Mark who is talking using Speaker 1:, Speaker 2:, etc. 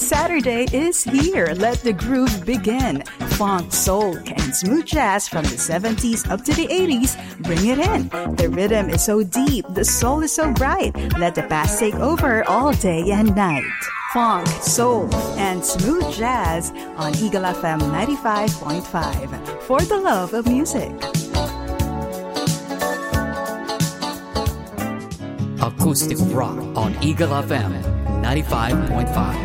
Speaker 1: Saturday is here. Let the groove begin. Funk, soul, and smooth jazz from the 70s up to the 80s. Bring it in. The rhythm is so deep. The soul is so bright. Let the past take over all day and night. Funk, soul, and smooth jazz on Eagle FM 95.5. For the love of music.
Speaker 2: Acoustic rock on Eagle FM 95.5.